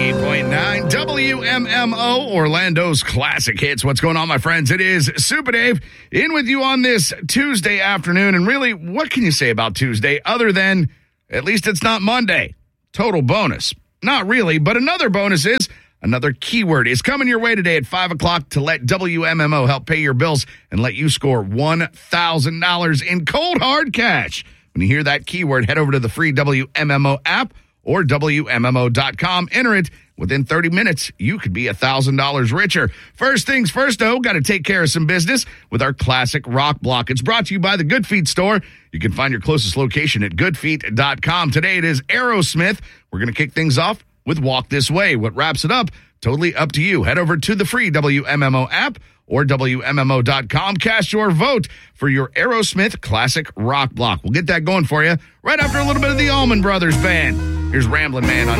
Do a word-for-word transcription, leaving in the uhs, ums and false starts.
ninety-eight point nine W M M O, Orlando's classic hits. What's going on, my friends? It is Super Dave in with you on this Tuesday afternoon. And really, what can you say about Tuesday other than at least it's not Monday? Total bonus. Not really, but another bonus is another keyword is coming your way today at five o'clock to let W M M O help pay your bills and let you score one thousand dollars in cold hard cash. When you hear that keyword, head over to the free W M M O app or W M M O dot com. Enter it. Within thirty minutes, you could be one thousand dollars richer. First things first, though, got to take care of some business with our classic rock block. It's brought to you by the Good Feet store. You can find your closest location at good feet dot com. Today it is Aerosmith. We're going to kick things off with Walk This Way. What wraps it up? Totally up to you. Head over to the free W M M O app or W M M O dot com. Cast your vote for your Aerosmith classic rock block. We'll get that going for you right after a little bit of the Allman Brothers Band. Here's Ramblin' Man on